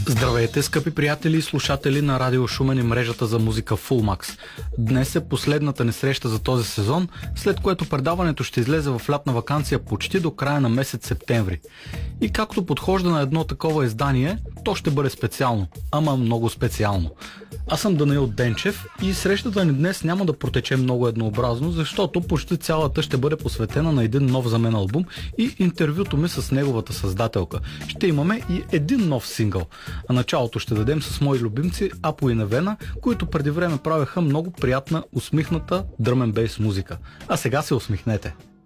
Здравейте, скъпи приятели и слушатели на Радио Шумен и мрежата за музика Fullmax. Днес е последната ни среща за този сезон, след което предаването ще излезе в лятна ваканция почти до края на месец септември. И както подхожда на едно такова издание, то ще бъде специално, ама много специално. Аз съм Данаил Денчев и срещата ни днес няма да протече много еднообразно, защото почти цялата ще бъде посветена на един нов за мен албум и интервюто ми с неговата създателка. Ще имаме и един нов сингъл. А началото ще дадем с мои любимци Апо и Невена, които преди време правеха много приятна, усмихната дръм н бейс музика. А сега се усмихнете!